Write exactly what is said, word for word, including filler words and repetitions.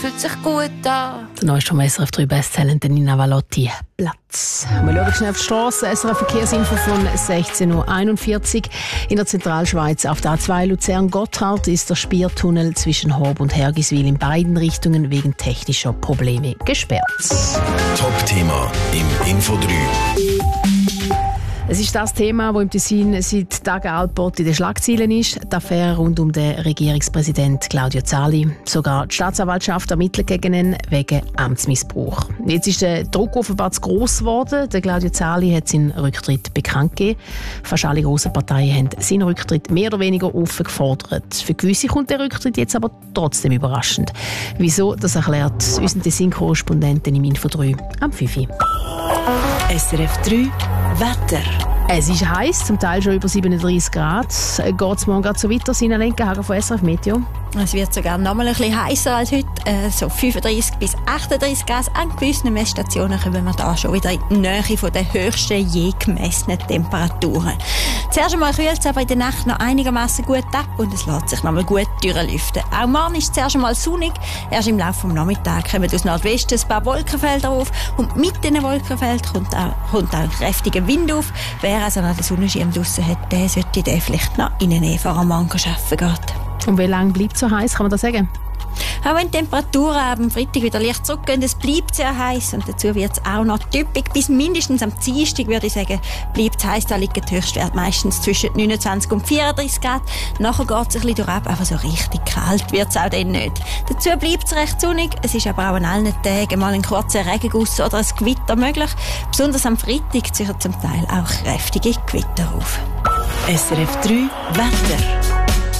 fühlt sich gut an. Der neueste vom S R F drei Bestseller, Nina Valotti, Platz. Wir schauen schnell auf die Strasse. S R F Verkehrsinfo von sechzehn Uhr einundvierzig. In der Zentralschweiz auf der A zwei Luzern-Gotthard ist der Spiertunnel zwischen Horb und Hergiswil in beiden Richtungen wegen technischer Probleme gesperrt. Top-Thema im Info drei. Es ist das Thema, das im Tessin seit Tagen altbot in den Schlagzeilen ist. Die Affäre rund um den Regierungspräsident Claudio Zali. Sogar die Staatsanwaltschaft ermittelt gegen ihn wegen Amtsmissbrauch. Jetzt ist der Druck offenbar zu gross geworden. Der Claudio Zali hat seinen Rücktritt bekannt gegeben. Fast alle grossen Parteien haben seinen Rücktritt mehr oder weniger offen gefordert. Für gewisse kommt der Rücktritt jetzt aber trotzdem überraschend. Wieso? Das erklärt unser Tessin-Korrespondentin im Info drei am fünf Uhr. S R F drei Wetter. Es ist heiß, zum Teil schon über siebenunddreißig Grad. Geht es morgen gerade so weiter? Sina Lenkenhagen von S R F Meteo. Es wird sogar noch mal ein bisschen heißer als heute, äh, so fünfunddreißig bis achtunddreißig Grad. An gewissen Messstationen kommen wir da schon wieder in die Nähe von den höchsten je gemessenen Temperaturen. Zuerst einmal kühlt es aber in der Nacht noch einigermaßen gut ab und es lässt sich noch mal gut durchlüften. Auch morgen ist es zuerst einmal sonnig. Erst im Laufe des Nachmittags kommen aus Nordwesten ein paar Wolkenfelder auf und mit diesen Wolkenfeldern kommt auch, kommt auch ein kräftiger Wind auf. Wer also noch den Sonnenschirm draussen hat, der sollte den vielleicht noch in den Nähe von am Morgen arbeiten gehen. Und wie lange bleibt es so heiß, kann man das sagen? Auch wenn die Temperaturen am Freitag wieder leicht zurückgehen, es bleibt sehr heiß und dazu wird es auch noch typisch. Bis mindestens am Dienstag, würde ich sagen, bleibt es heiß. Da liegt der Höchstwert meistens zwischen neunundzwanzig und vierunddreißig Grad. Nachher geht es ein bisschen durch, aber so richtig kalt wird es auch dann nicht. Dazu bleibt es recht sonnig. Es ist aber auch an allen Tagen mal ein kurzer Regenguss oder ein Gewitter möglich. Besonders am Freitag ziehen zum Teil auch kräftige Gewitter auf. S R F drei Wetter.